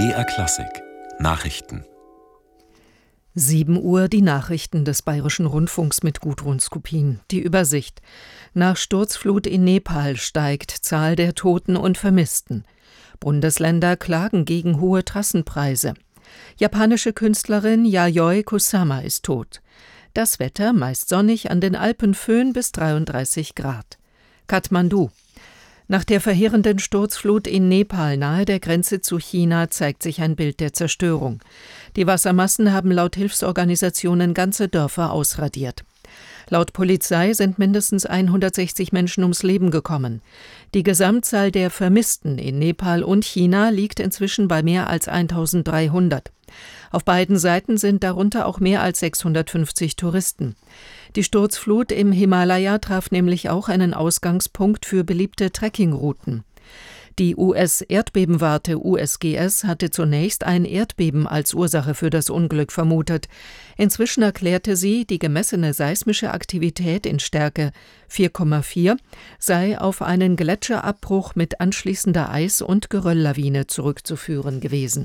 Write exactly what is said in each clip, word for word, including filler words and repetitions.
B R Klassik Nachrichten. sieben Uhr die Nachrichten des Bayerischen Rundfunks mit Gudrun Skopin. Die Übersicht. Nach Sturzflut in Nepal steigt Zahl der Toten und Vermissten. Bundesländer klagen gegen hohe Trassenpreise. Japanische Künstlerin Yayoi Kusama ist tot. Das Wetter meist sonnig, an den Alpen Föhn bis dreiunddreißig Grad. Kathmandu. Nach der verheerenden Sturzflut in Nepal nahe der Grenze zu China zeigt sich ein Bild der Zerstörung. Die Wassermassen haben laut Hilfsorganisationen ganze Dörfer ausradiert. Laut Polizei sind mindestens hundertsechzig Menschen ums Leben gekommen. Die Gesamtzahl der Vermissten in Nepal und China liegt inzwischen bei mehr als eintausenddreihundert. Auf beiden Seiten sind darunter auch mehr als sechshundertfünfzig Touristen. Die Sturzflut im Himalaya traf nämlich auch einen Ausgangspunkt für beliebte Trekkingrouten. Die U S-Erdbebenwarte U S G S hatte zunächst ein Erdbeben als Ursache für das Unglück vermutet. Inzwischen erklärte sie, die gemessene seismische Aktivität in Stärke vier Komma vier sei auf einen Gletscherabbruch mit anschließender Eis- und Gerölllawine zurückzuführen gewesen.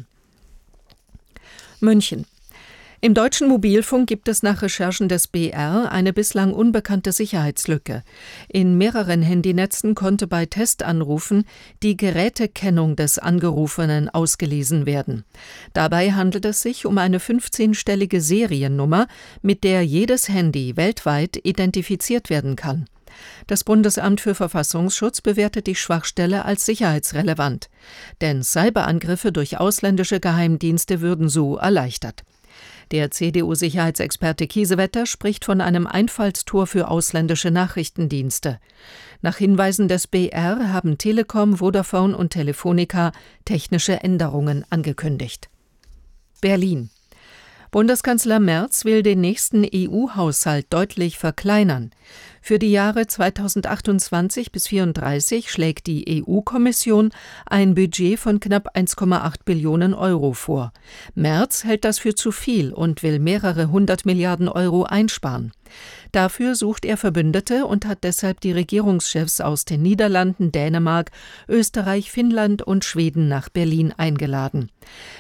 München. Im deutschen Mobilfunk gibt es nach Recherchen des B R eine bislang unbekannte Sicherheitslücke. In mehreren Handynetzen konnte bei Testanrufen die Gerätekennung des Angerufenen ausgelesen werden. Dabei handelt es sich um eine fünfzehnstellige Seriennummer, mit der jedes Handy weltweit identifiziert werden kann. Das Bundesamt für Verfassungsschutz bewertet die Schwachstelle als sicherheitsrelevant, denn Cyberangriffe durch ausländische Geheimdienste würden so erleichtert. Der C D U-Sicherheitsexperte Kiesewetter spricht von einem Einfallstor für ausländische Nachrichtendienste. Nach Hinweisen des B R haben Telekom, Vodafone und Telefonica technische Änderungen angekündigt. Berlin. Bundeskanzler Merz will den nächsten E U-Haushalt deutlich verkleinern. Für die Jahre zweitausendachtundzwanzig bis zweitausendvierunddreißig schlägt die E U-Kommission ein Budget von knapp eins Komma acht Billionen Euro vor. Merz hält das für zu viel und will mehrere hundert Milliarden Euro einsparen. Dafür sucht er Verbündete und hat deshalb die Regierungschefs aus den Niederlanden, Dänemark, Österreich, Finnland und Schweden nach Berlin eingeladen.